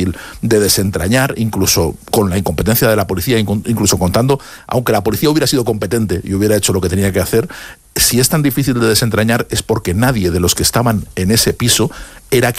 difícil de desentrañar, incluso con la incompetencia de la policía, incluso contando, aunque la policía hubiera sido competente y hubiera hecho lo que tenía que hacer, si es tan difícil de desentrañar es porque nadie de los que estaban en ese piso era quien